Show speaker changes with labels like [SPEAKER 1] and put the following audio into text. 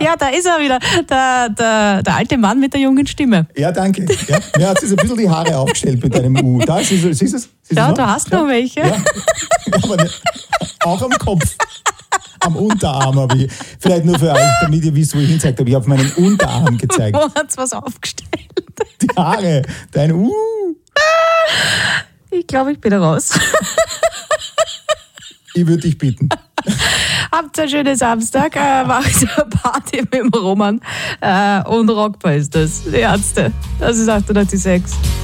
[SPEAKER 1] Ja, da ist er wieder, der alte Mann mit der jungen Stimme.
[SPEAKER 2] Ja, danke. Ja, mir hat sich ein bisschen die Haare aufgestellt mit einem U. Da, siehst du es? Siehst du
[SPEAKER 1] Ja,
[SPEAKER 2] noch?
[SPEAKER 1] du hast noch welche.
[SPEAKER 2] Ja, aber nicht, auch am Kopf. Am Unterarm habe ich. Vielleicht nur für euch, damit ihr wisst, wo ich hinzeigt habe. Ich habe meinen Unterarm gezeigt.
[SPEAKER 1] Wo hat's was aufgestellt?
[SPEAKER 2] Die Haare, dein
[SPEAKER 1] Ich glaube, ich bin da raus.
[SPEAKER 2] Ich würde dich bitten.
[SPEAKER 1] Habt einen schönen Samstag, macht eine Party mit dem Roman und Rockbar ist das. Die Ärzte. Das ist 886.